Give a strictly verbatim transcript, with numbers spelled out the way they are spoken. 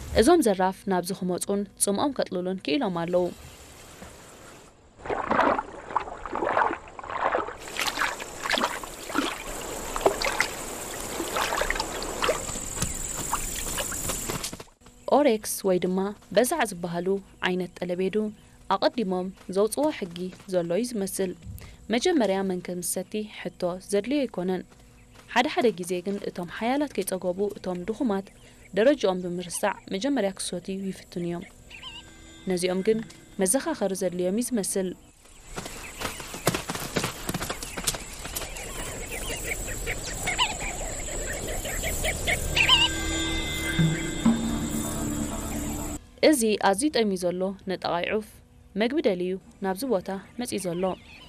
እዞም ዘራፍ ናብዚ ክመጹን ጽምኦም ከጥልሉን ክኢሎም ኣለዉ ኦሬክስ ወይ ድማ በዛዕ ዝበሃሉ ዓይነት ጠለቤዱ ኣቐዲሞም ዘውጽዎ ሕጊ ዘሎ እዩ ዝመስል መጀመርያ መንከም ሰቲ ሕቶ ዘድልዮ ይኮነን ሓደ ሓደ ግዜ ግን እቶም ሓያላት ከይጸገቡ እቶም ድኹማት ደረጃኦም ብምርሳዕ መጀመርያ ክሶትዩ ይፍትኑ እዮም ነዚኦም ግን መዘኻኸሪ ዘድልዮም ይዝመስል እዚ ኣዝዩ ጠሚ ዘሎ ነጠቓይ ዑፍ መግቢ ደልዩ ናብዚ ቦታ መጺ ዘሎ